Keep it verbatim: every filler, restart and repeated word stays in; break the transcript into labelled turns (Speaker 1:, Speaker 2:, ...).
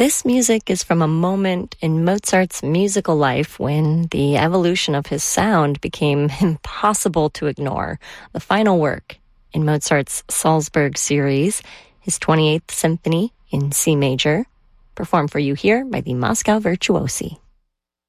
Speaker 1: This music is from a moment in Mozart's musical life when the evolution of his sound became impossible to ignore. The final work in Mozart's Salzburg series, his twenty-eighth Symphony in C major, performed for you here by the Moscow Virtuosi.